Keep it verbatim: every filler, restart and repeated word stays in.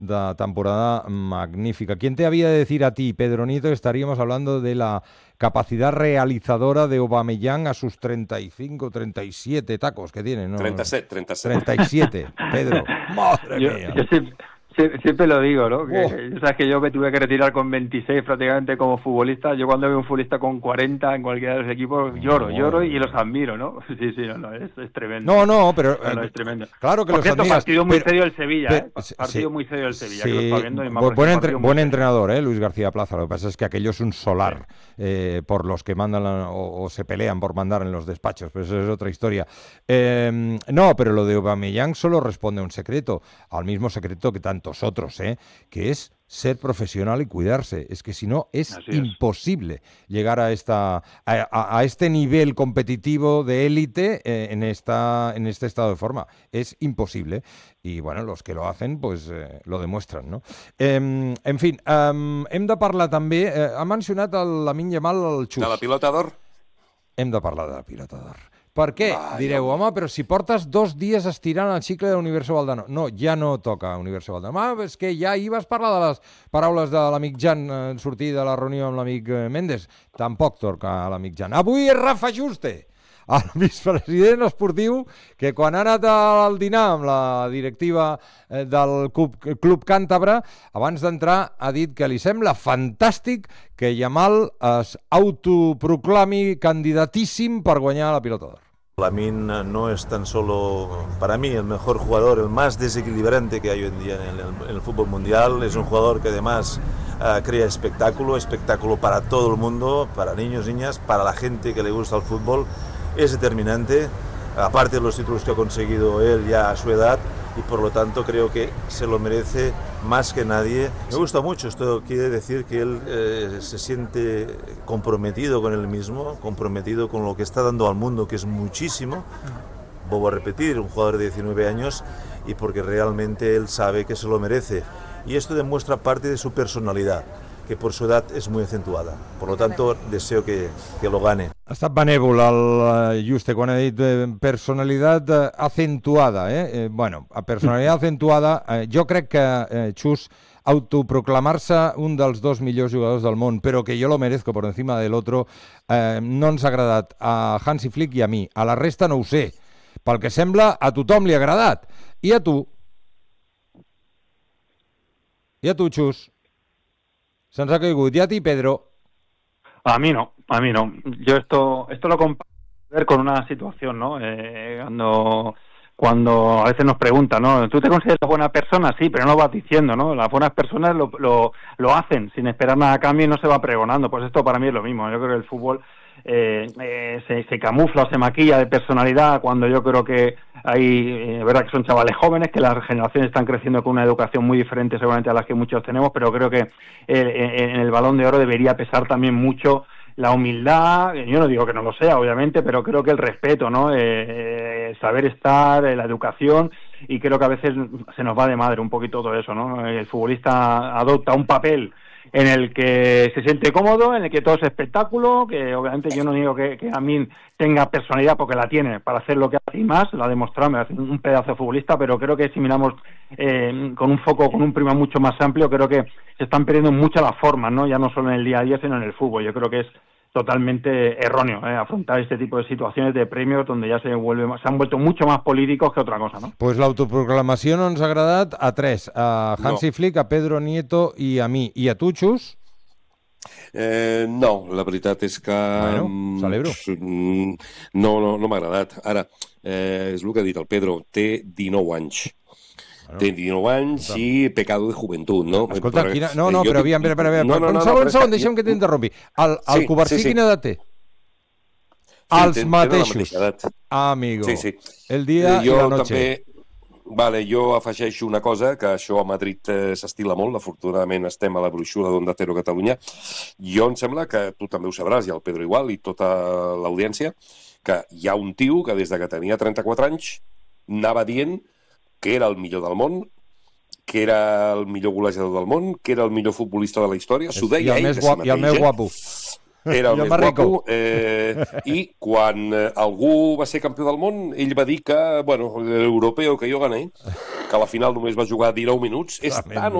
de temporada magnífica. ¿Quién te había de decir a ti, Pedro Nieto, que estaríamos hablando de la capacidad realizadora de Aubameyang a sus treinta y cinco, treinta y siete tacos que tiene, ¿no? treinta y siete, treinta y siete. treinta y siete, Pedro. Madre yo, mía. Yo siempre, siempre lo digo, ¿no? Que, Oh. sabes que yo me tuve que retirar con veintiséis prácticamente como futbolista. Yo cuando veo un futbolista con cuarenta en cualquiera de los equipos lloro, Oh, lloro y oh. los admiro, ¿no? Sí, sí, no, no, es, es tremendo. No, no, pero No, no, eh, es tremendo. claro que Por los cierto, admiras. partido muy pero, serio el Sevilla, pero, ¿eh? Partido sí, muy serio el Sevilla, sí, que lo está viendo y me ha buen, parecido un entre, partido muy buen serio. entrenador, ¿eh? Luis García Plaza. Lo que pasa es que aquello es un solar eh, por los que mandan la, o, o se pelean por mandar en los despachos, pero eso es otra historia. Eh, no, pero lo de Aubameyang solo responde a un secreto, al mismo secreto que tantos otros, ¿eh? Que es ser profesional y cuidarse. Es que si no es, Así es. imposible llegar a esta a, a, a este nivel competitivo de élite eh, en esta en este estado de forma. És impossible. I bueno, los que lo hacen pues eh, lo demuestran, no? Eh, en fi, eh, hem de parlar també, eh, ha mencionat el Lamine Yamal, el Xus. De la pilota d'or? Hem de parlar de la pilota d'or. Per què? Vai, Direu, home, però si portes dos dies estirant el cicle d'Universo Valdano. No, ja no toca Universo Valdano. Ah, és que ja ahir vas parlar de les paraules de l'amic Jan en sortir de la reunió amb l'amic Méndez. Tampoc toca a l'amic Jan. Avui és Rafa Juste, el vicepresident esportiu, que quan ha anat al dinar amb la directiva del Club, Club Càntabre, abans d'entrar ha dit que li sembla fantàstic que Yamal es autoproclami candidatíssim per guanyar la pilota d'or. Lamine no es tan solo, para mí, el mejor jugador, el más desequilibrante que hay hoy en día en el, en el fútbol mundial. Es un jugador que además uh, crea espectáculo, espectáculo para todo el mundo, para niños, niñas, para la gente que le gusta el fútbol. Es determinante, aparte de los títulos que ha conseguido él ya a su edad, y por lo tanto creo que se lo merece más que nadie. Me gusta mucho, esto quiere decir que él eh, se siente comprometido con él mismo, comprometido con lo que está dando al mundo, que es muchísimo. Vuelvo a repetir, un jugador de diecinueve años, y porque realmente él sabe que se lo merece. Y esto demuestra parte de su personalidad, que por su edad es muy acentuada. Por lo tanto, deseo que, que lo gane. Ha estat benèvol el Juste quan ha dit eh, personalitat eh, acentuada. Eh? Eh, bueno, a personalitat acentuada, eh, jo crec que eh, Xus autoproclamar-se un dels dos millors jugadors del món, però que jo lo merezco por encima del otro, eh, no ens ha agradat a Hansi Flick i a mi. A la resta no ho sé. Pel que sembla, a tothom li ha agradat. I a tu? I a tu, Xus? Se'ns ha caigut. I a ti, Pedro? A mí no, a mí no. Yo esto esto lo comparo con una situación, ¿no? Eh, cuando cuando a veces nos preguntan, ¿no? ¿Tú te consideras buena persona? Sí, pero no lo vas diciendo, ¿no? Las buenas personas lo, lo, lo hacen sin esperar nada a cambio y no se va pregonando. Pues esto para mí es lo mismo. Yo creo que el fútbol eh, eh, se, se camufla o se maquilla de personalidad cuando yo creo que hay, eh, verdad que son chavales jóvenes, que las generaciones están creciendo con una educación muy diferente seguramente a las que muchos tenemos, pero creo que eh, en el Balón de Oro debería pesar también mucho la humildad. Yo no digo que no lo sea, obviamente, pero creo que el respeto, ¿no? Eh, eh, saber estar, eh, la educación, y creo que a veces se nos va de madre un poquito todo eso, ¿no? El futbolista adopta un papel en el que se siente cómodo, en el que todo es espectáculo, que obviamente yo no digo que, que Amin tenga personalidad, porque la tiene para hacer lo que hace y más, lo ha demostrado, me hace un pedazo de futbolista, pero creo que si miramos eh, con un foco, con un prisma mucho más amplio, creo que se están perdiendo mucho las formas, ¿no? Ya no solo en el día a día, sino en el fútbol. Yo creo que es totalmente erróneo eh, afrontar este tipo de situaciones de premios donde ya se vuelve se han vuelto mucho más políticos que otra cosa, ¿no? Pues l'autoproclamació no ens ha agradat a tres, a Hansi no. Flick, a Pedro Nieto i a mi. I a tu, Xus? Eh, no, la veritat és que... Bueno, celebro. No, no, no m'ha agradat. Ara, eh, és el que ha dit el Pedro, té dinou anys. Té dinou anys i pecado de joventut, no? Escolta, quina... no, no, però aviam, espera, espera, no, no, un segon, un segon, deixa'm que t'interrompi. El, el Covarsí quina edat té? Els mateixos. Ah, amigo. Sí, sí. El dia i la noche. També, vale, jo afegeixo una cosa, que això a Madrid eh, s'estila molt, afortunadament estem a la broixura d'Onda Cero Catalunya. Jo em sembla que tu també ho sabràs, i el Pedro igual, i tota l'audiència, que hi ha un tio que des de que tenia trenta-quatre anys anava dient que era el millor del món, que era el millor golejador del món, que era el millor futbolista de la història. S'ho deia ell de si mateix. I el més guapo. Era el més guapo. Eh, I quan algú va ser campió del món, ell va dir que, bueno, l'europeu que jo gané, que a la final només va jugar dinou minuts, és Tremendo. tan